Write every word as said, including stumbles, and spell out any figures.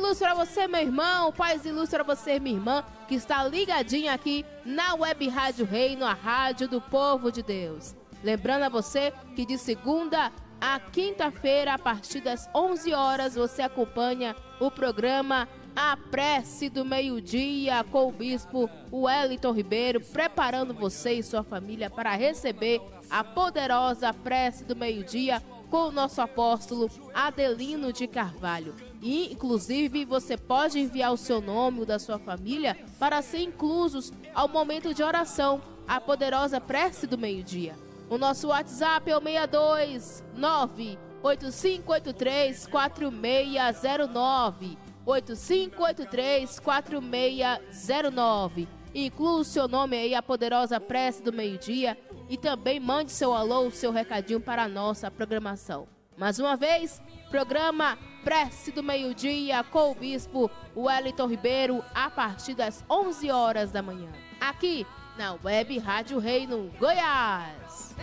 luz pra você, meu irmão, paz e luz pra você, minha irmã, que está ligadinha aqui na Web Rádio Reino, a rádio do povo de Deus. Lembrando a você que de segunda a quinta-feira, a partir das onze horas, você acompanha o programa A Prece do Meio-Dia com o Bispo Wellington Ribeiro, preparando você e sua família para receber a poderosa Prece do Meio-Dia com o nosso apóstolo Adelino de Carvalho. E, inclusive, você pode enviar o seu nome ou da sua família para ser inclusos ao momento de oração, a poderosa Prece do Meio-Dia. O nosso WhatsApp é o seis dois nove oito cinco oito três quatro seis zero nove, oito cinco oito três quatro seis zero nove. Inclua o seu nome aí, a poderosa Prece do Meio-Dia, e também mande seu alô, seu recadinho para a nossa programação. Mais uma vez, programa Prece do Meio-Dia com o Bispo Wellington Ribeiro, a partir das onze horas da manhã, aqui na Web Rádio Reino Goiás.